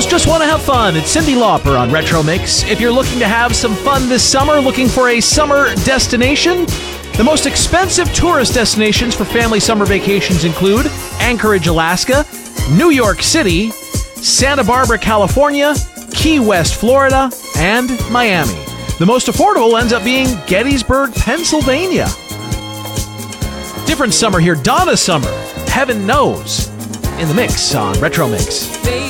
girls just want to have fun. It's Cyndi Lauper on Retro Mix. If you're looking to have some fun this summer, looking for a summer destination, the most expensive tourist destinations for family summer vacations include Anchorage, Alaska, New York City, Santa Barbara, California, Key West, Florida, and Miami. The most affordable ends up being Gettysburg, Pennsylvania. Different summer here. Donna Summer, Heaven Knows, in the mix on Retro Mix.